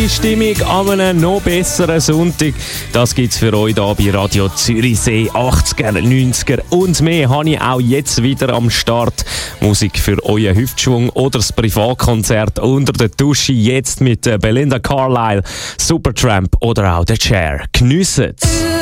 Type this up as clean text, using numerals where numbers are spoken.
Die Stimmung an einem noch besseren Sonntag, das gibt's für euch hier bei Radio Zürichsee. 80er, 90er und mehr habe ich auch jetzt wieder am Start. Musik für euren Hüftschwung oder das Privatkonzert unter der Dusche. Jetzt mit Belinda Carlisle, Supertramp oder auch The Chair. Geniessen's!